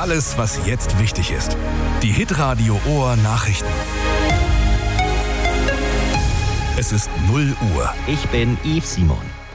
Alles, was jetzt wichtig ist. Die Hitradio Ohr Nachrichten. Es ist 0 Uhr. Ich bin Yves Simon.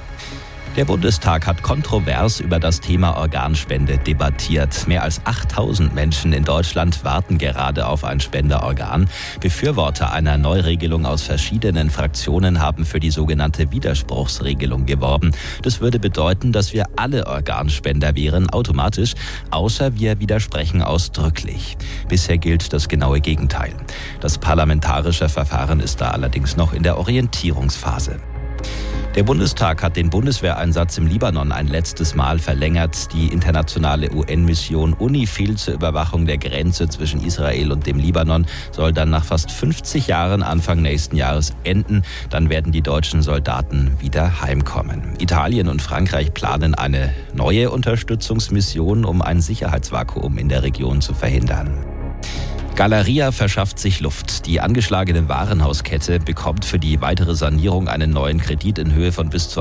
Der Bundestag hat kontrovers über das Thema Organspende debattiert. Mehr als 8000 Menschen in Deutschland warten gerade auf ein Spenderorgan. Befürworter einer Neuregelung aus verschiedenen Fraktionen haben für die sogenannte Widerspruchsregelung geworben. Das würde bedeuten, dass wir alle Organspender wären, automatisch, außer wir widersprechen ausdrücklich. Bisher gilt das genaue Gegenteil. Das parlamentarische Verfahren ist da allerdings noch in der Orientierungsphase. Der Bundestag hat den Bundeswehreinsatz im Libanon ein letztes Mal verlängert. Die internationale UN-Mission UNIFIL zur Überwachung der Grenze zwischen Israel und dem Libanon soll dann nach fast 50 Jahren Anfang nächsten Jahres enden. Dann werden die deutschen Soldaten wieder heimkommen. Italien und Frankreich planen eine neue Unterstützungsmission, um ein Sicherheitsvakuum in der Region zu verhindern. Galeria verschafft sich Luft. Die angeschlagene Warenhauskette bekommt für die weitere Sanierung einen neuen Kredit in Höhe von bis zu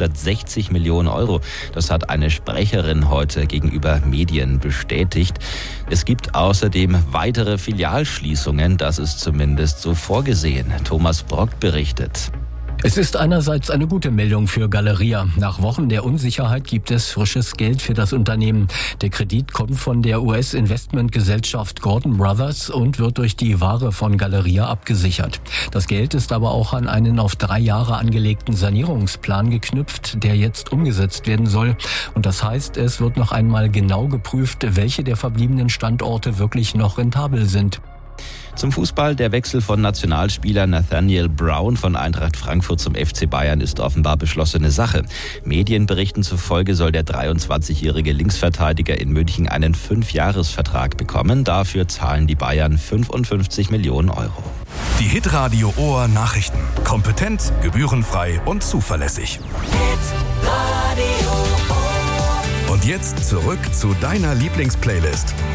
160 Millionen Euro. Das hat eine Sprecherin heute gegenüber Medien bestätigt. Es gibt außerdem weitere Filialschließungen. Das ist zumindest so vorgesehen. Thomas Brock berichtet. Es ist einerseits eine gute Meldung für Galeria. Nach Wochen der Unsicherheit gibt es frisches Geld für das Unternehmen. Der Kredit kommt von der US-Investmentgesellschaft Gordon Brothers und wird durch die Ware von Galeria abgesichert. Das Geld ist aber auch an einen auf 3 Jahre angelegten Sanierungsplan geknüpft, der jetzt umgesetzt werden soll. Und das heißt, es wird noch einmal genau geprüft, welche der verbliebenen Standorte wirklich noch rentabel sind. Zum Fußball. Der Wechsel von Nationalspieler Nathaniel Brown von Eintracht Frankfurt zum FC Bayern ist offenbar beschlossene Sache. Medienberichten zufolge soll der 23-jährige Linksverteidiger in München einen 5-Jahres-Vertrag bekommen. Dafür zahlen die Bayern 55 Millionen Euro. Die Hitradio Ohr Nachrichten. Kompetent, gebührenfrei und zuverlässig. Hitradio Ohr. Und jetzt zurück zu deiner Lieblingsplaylist.